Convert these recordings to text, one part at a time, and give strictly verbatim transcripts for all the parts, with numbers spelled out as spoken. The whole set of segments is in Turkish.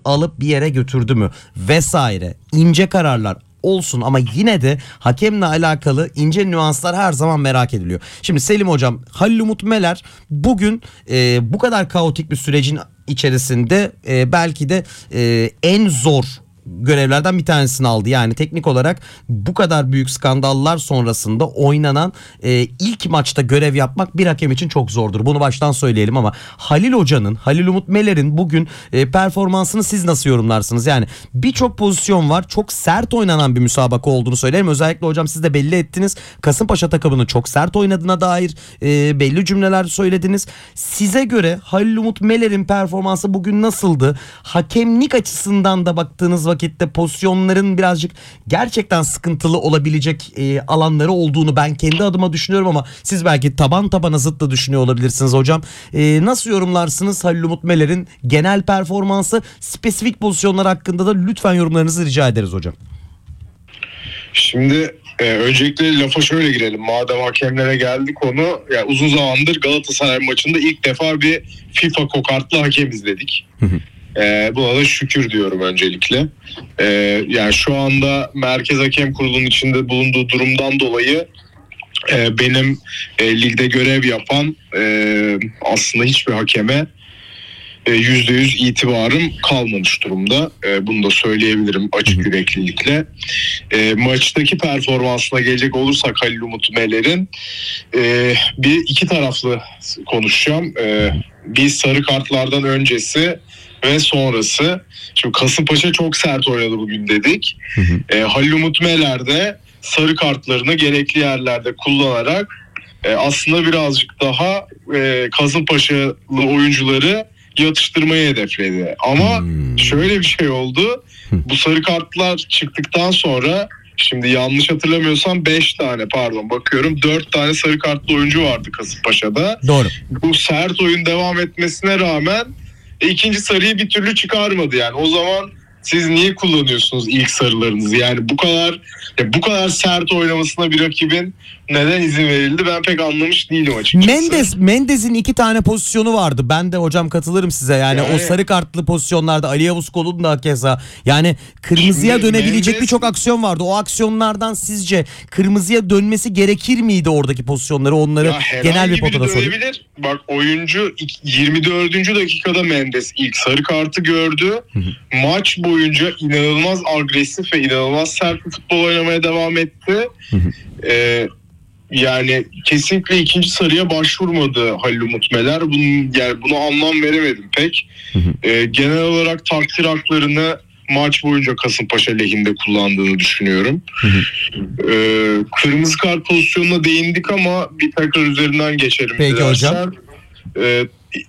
alıp bir yere götürdü mü vesaire, ince kararlar olsun ama yine de hakemle alakalı ince nüanslar her zaman merak ediliyor. Şimdi Selim hocam, Halil Umut Meler bugün e, bu kadar kaotik bir sürecin içerisinde e, belki de e, en zor görevlerden bir tanesini aldı. Yani teknik olarak bu kadar büyük skandallar sonrasında oynanan e, ilk maçta görev yapmak bir hakem için çok zordur. Bunu baştan söyleyelim ama Halil Hoca'nın, Halil Umut Meler'in bugün e, performansını siz nasıl yorumlarsınız? Yani birçok pozisyon var. Çok sert oynanan bir müsabaka olduğunu söylerim. Özellikle hocam siz de belli ettiniz. Kasımpaşa takımının çok sert oynadığına dair e, belli cümleler söylediniz. Size göre Halil Umut Meler'in performansı bugün nasıldı? Hakemlik açısından da baktığınız vakit vakitte pozisyonların birazcık gerçekten sıkıntılı olabilecek e, alanları olduğunu ben kendi adıma düşünüyorum ama siz belki taban tabana zıt da düşünüyor olabilirsiniz hocam. E, nasıl yorumlarsınız Halil Umut Meler'in genel performansı, spesifik pozisyonlar hakkında da lütfen yorumlarınızı rica ederiz hocam. Şimdi e, öncelikle lafa şöyle girelim. Madem hakemlere geldi konu, yani uzun zamandır Galatasaray maçında ilk defa bir FIFA kokartlı hakem izledik. Ee, buna da şükür diyorum öncelikle. Ee, yani şu anda Merkez Hakem Kurulu'nun içinde bulunduğu durumdan dolayı e, benim e, ligde görev yapan e, aslında hiçbir hakeme e, yüzde yüz itibarım kalmamış durumda. E, bunu da söyleyebilirim açık yüreklilikle. E, maçtaki performansına gelecek olursak Halil Umut Meler'in e, bir iki taraflı konuşacağım. E, bir sarı kartlardan öncesi ve sonrası. Şimdi Kasımpaşa çok sert oynadı bugün dedik. Hı hı. E, Halil Umut Meler de sarı kartlarını gerekli yerlerde kullanarak e, aslında birazcık daha e, Kasımpaşalı oyuncuları yatıştırmayı hedefledi. Ama hmm. şöyle bir şey oldu. Bu sarı kartlar çıktıktan sonra, şimdi yanlış hatırlamıyorsam beş tane pardon bakıyorum dört tane sarı kartlı oyuncu vardı Kasımpaşa'da. Doğru. Bu sert oyun devam etmesine rağmen E, ikinci sarıyı bir türlü çıkarmadı yani. O zaman siz niye kullanıyorsunuz ilk sarılarınızı? Yani bu kadar ya bu kadar sert oynamasına bir rakibin neden izin verildi? Ben pek anlamış değilim açıkçası. Mendes Mendes'in iki tane pozisyonu vardı. Ben de hocam katılırım size. Yani, yani o sarı kartlı pozisyonlarda Ali Yavuz Kol'un da keza. Yani kırmızıya Şimdi dönebilecek Mendes... birçok aksiyon vardı. O aksiyonlardan sizce kırmızıya dönmesi gerekir miydi oradaki pozisyonları? Onları genel bir potada sorayım. Bak oyuncu yirmi dördüncü dakikada Mendes ilk sarı kartı gördü. Hı hı. Maç boyunca inanılmaz agresif ve inanılmaz sert bir futbol oynamaya devam etti. Hı hı. Ee, Yani kesinlikle ikinci sarıya başvurmadı Halil Umut Meler. Bunun, yani buna anlam veremedim pek. Hı hı. Ee, genel olarak takdir haklarını maç boyunca Kasımpaşa lehinde kullandığını düşünüyorum. Hı hı. Ee, kırmızı kart pozisyonuna değindik ama bir tekrar üzerinden geçelim. Peki hocam. Ee,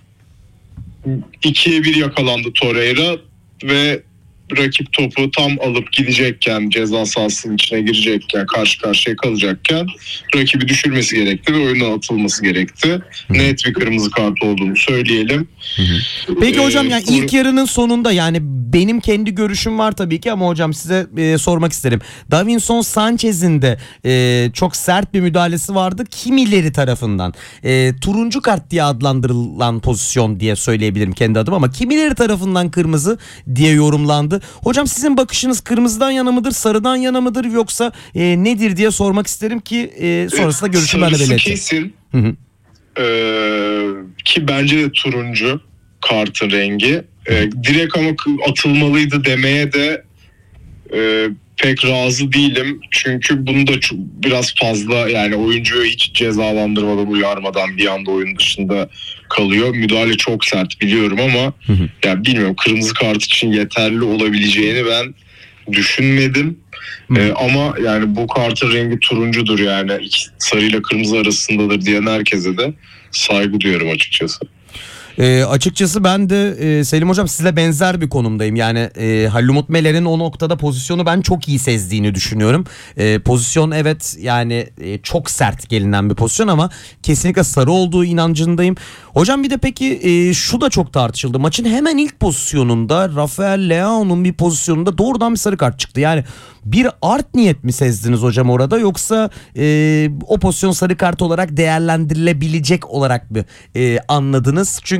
ikiye bir yakalandı Torreira ve rakip topu tam alıp gidecekken, ceza sahasının içine girecekken, karşı karşıya kalacakken rakibi düşürmesi gerekti ve oyundan atılması gerekti. Hı-hı. Net bir kırmızı kart olduğunu söyleyelim. Hı-hı. Peki hocam ee, yani or- ilk yarının sonunda, yani benim kendi görüşüm var tabii ki ama hocam size e, sormak isterim. Davinson Sanchez'in de e, çok sert bir müdahalesi vardı kimileri tarafından. E, turuncu kart diye adlandırılan pozisyon diye söyleyebilirim kendi adıma ama kimileri tarafından kırmızı diye yorumlandı. Hocam sizin bakışınız kırmızıdan yana mıdır, sarıdan yana mıdır yoksa e, nedir diye sormak isterim ki e, sonrasında görüşümü ben de belirteyim. Kesin. Hı hı. Ee, ki bence de turuncu kartın rengi. Ee, direkt ama atılmalıydı demeye de e, pek razı değilim. Çünkü bunu da çok, biraz fazla, yani oyuncuyu hiç cezalandırmadan, uyarmadan bir anda oyun dışında kalıyor. Müdahale çok sert biliyorum ama hı hı. yani bilmiyorum, kırmızı kart için yeterli olabileceğini ben düşünmedim. Ee, ama yani bu kartın rengi turuncudur, yani iki sarıyla kırmızı arasındadır diyen herkese de saygı duyuyorum açıkçası. E, açıkçası ben de e, Selim hocam sizle benzer bir konumdayım. Yani e, Halil Umut Meler'in o noktada pozisyonu ben çok iyi sezdiğini düşünüyorum. E, pozisyon evet yani e, çok sert gelinen bir pozisyon ama kesinlikle sarı olduğu inancındayım. Hocam bir de peki e, şu da çok tartışıldı. Maçın hemen ilk pozisyonunda Rafael Leao'nun bir pozisyonunda doğrudan bir sarı kart çıktı. Yani bir art niyet mi sezdiniz hocam orada, yoksa e, o pozisyon sarı kart olarak değerlendirilebilecek olarak mı e, anladınız? Çünkü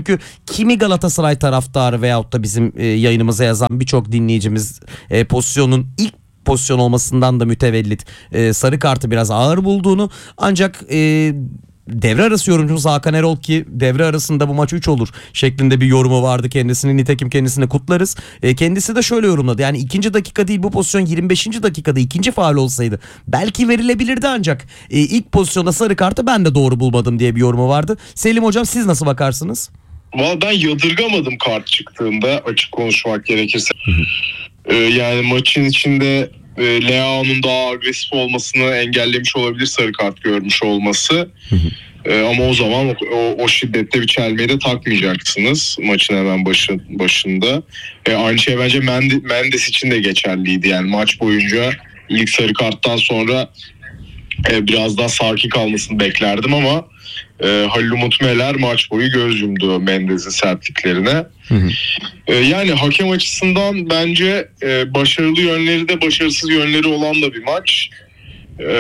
Çünkü kimi Galatasaray taraftarı veyahut da bizim e, yayınımıza yazan birçok dinleyicimiz e, pozisyonun ilk pozisyon olmasından da mütevellit e, sarı kartı biraz ağır bulduğunu, ancak e, devre arası yorumcumuz Hakan Erol, ki devre arasında bu maç üç olur şeklinde bir yorumu vardı kendisini. Nitekim kendisine kutlarız. E, kendisi de şöyle yorumladı. Yani ikinci dakika değil, bu pozisyon yirmi beşinci dakikada ikinci faul olsaydı belki verilebilirdi, ancak e, ilk pozisyonda sarı kartı ben de doğru bulmadım diye bir yorumu vardı. Selim hocam, siz nasıl bakarsınız? Valla ben yadırgamadım kart çıktığında, açık konuşmak gerekirse. ee, yani maçın içinde e, Leao'nun daha agresif olmasını engellemiş olabilir sarı kart görmüş olması. Ee, ama o zaman o, o, o şiddette bir çelmeyi de takmayacaksınız maçın hemen başı, başında. Ee, aynı şey bence Mendes, Mendes için de geçerliydi. Yani maç boyunca ilk sarı karttan sonra e, biraz daha sakin kalmasını beklerdim ama e, Halil Umut Meler maç boyu göz yumdu Mendes'in sertliklerine. Hı hı. E, yani hakem açısından bence e, başarılı yönleri de başarısız yönleri olan da bir maç. E,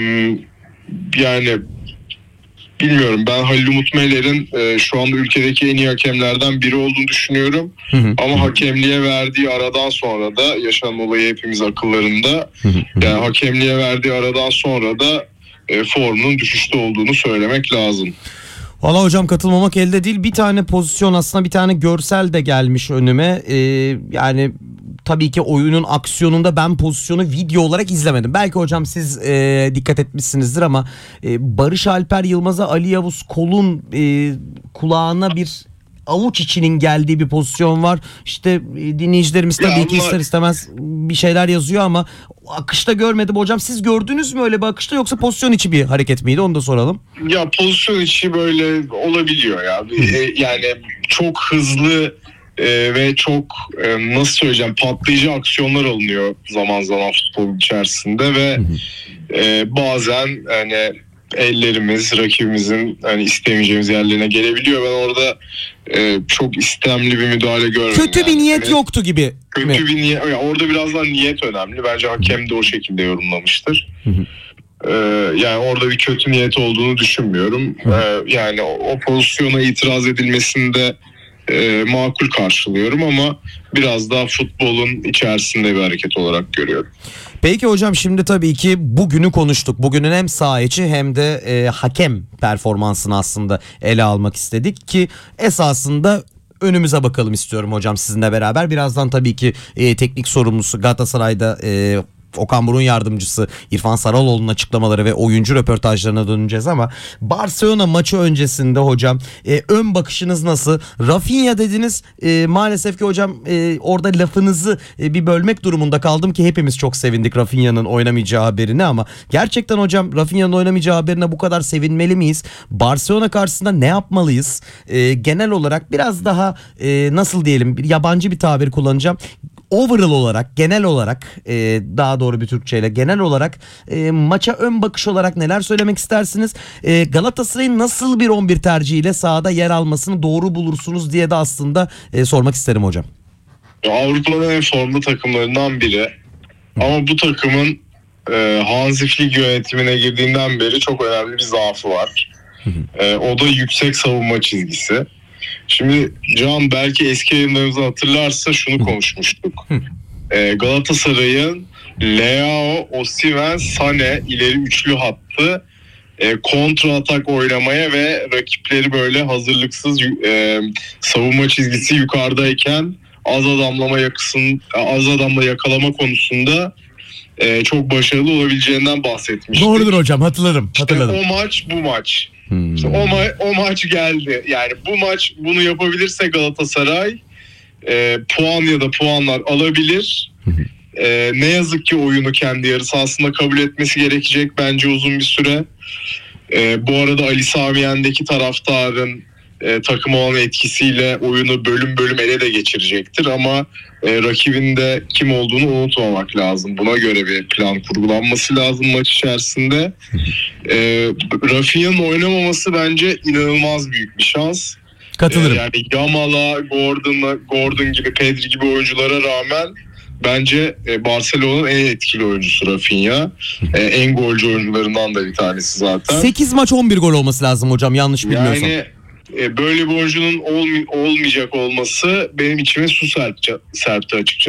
yani bilmiyorum, ben Halil Umut Meler'in e, şu anda ülkedeki en iyi hakemlerden biri olduğunu düşünüyorum. Hı hı. Ama hakemliğe verdiği aradan sonra da yaşanan olayı hepimiz akıllarında. Hı hı. Yani hakemliğe verdiği aradan sonra da e, formunun düşüşte olduğunu söylemek lazım. Valla hocam, katılmamak elde değil. Bir tane pozisyon, aslında bir tane görsel de gelmiş önüme. Ee, yani tabii ki oyunun aksiyonunda ben pozisyonu video olarak izlemedim. Belki hocam siz e, dikkat etmişsinizdir ama e, Barış Alper Yılmaz'a Ali Yavuz Kol'un e, kulağına bir avuç içinin geldiği bir pozisyon var. İşte e, dinleyicilerimiz tabii ya ki Allah... ister istemez bir şeyler yazıyor ama akışta görmedim hocam. Siz gördünüz mü öyle bir akışta, yoksa pozisyon içi bir hareket miydi? Onu da soralım. Ya pozisyon içi böyle olabiliyor ya. Yani çok hızlı e, ve çok e, nasıl söyleyeceğim, patlayıcı aksiyonlar alınıyor zaman zaman futbol içerisinde ve e, bazen hani ellerimiz rakibimizin hani istemeyeceğimiz yerlerine gelebiliyor. Ben orada e, çok istemli bir müdahale görmedim. Kötü yani. bir niyet yani, yoktu gibi. Kötü mi? bir niyet. Yani orada biraz daha niyet önemli. Bence hakem de o şekilde yorumlamıştır. Ee, yani orada bir kötü niyet olduğunu düşünmüyorum. Ee, yani o, o pozisyona itiraz edilmesinde e, makul karşılıyorum ama biraz daha futbolun içerisinde bir hareket olarak görüyorum. Peki hocam, şimdi tabii ki bugünü konuştuk. Bugünün hem saha içi hem de e, hakem performansını aslında ele almak istedik ki esasında önümüze bakalım istiyorum hocam sizinle beraber. Birazdan tabii ki e, teknik sorumlusu Galatasaray'da e, Okan Buruk'un yardımcısı İrfan Saraloğlu'nun açıklamaları ve oyuncu röportajlarına döneceğiz ama Barcelona maçı öncesinde hocam e, ön bakışınız nasıl? Rafinha dediniz, e, maalesef ki hocam e, orada lafınızı e, bir bölmek durumunda kaldım ki hepimiz çok sevindik Rafinha'nın oynamayacağı haberine, ama gerçekten hocam Rafinha'nın oynamayacağı haberine bu kadar sevinmeli miyiz? Barcelona karşısında ne yapmalıyız? E, genel olarak biraz daha e, nasıl diyelim, yabancı bir tabir kullanacağım. Overall olarak, genel olarak e, daha doğru bir Türkçeyle genel olarak e, maça ön bakış olarak neler söylemek istersiniz? E, Galatasaray'ın nasıl bir on bir tercihiyle sahada yer almasını doğru bulursunuz diye de aslında e, sormak isterim hocam. Avrupa'nın en formlu takımlarından biri. Ama bu takımın e, Hansi Flick yönetimine girdiğinden beri çok önemli bir zaafı var. e, o da yüksek savunma çizgisi. Şimdi Can belki eski yayınlarımızı hatırlarsa şunu konuşmuştuk. ee, Galatasaray'ın Leao, Osimhen, Sané ileri üçlü hattı e, kontra atak oynamaya ve rakipleri böyle hazırlıksız e, savunma çizgisi yukarıdayken az adamlama yakısın, az adamla yakalama konusunda e, çok başarılı olabileceğinden bahsetmiştik. Doğrudur hocam, hatırlarım. hatırladım. İşte o maç bu maç. Hmm. İşte o, ma- o maç geldi. Yani bu maç bunu yapabilirse Galatasaray e, puan ya da puanlar alabilir. e, ne yazık ki oyunu kendi yarı sahasında kabul etmesi gerekecek bence uzun bir süre. E, bu arada Ali Sami Yen'deki taraftarın e, takım olan etkisiyle oyunu bölüm bölüm ele de geçirecektir ama e, rakibin de kim olduğunu unutmamak lazım. Buna göre bir plan kurgulanması lazım maç içerisinde. E, Rafinha'nın oynamaması bence inanılmaz büyük bir şans. Katılırım. E, yani Yamal'a, Gordon'a, Gordon gibi, Pedri gibi oyunculara rağmen bence e, Barcelona'nın en etkili oyuncusu Rafinha. E, en golcü oyuncularından da bir tanesi zaten. sekiz maç on bir gol olması lazım hocam, yanlış bilmiyorsam. Yani e, böyle bir oyuncunun olmay- olmayacak olması benim içime su serpti, serpti açıkçası.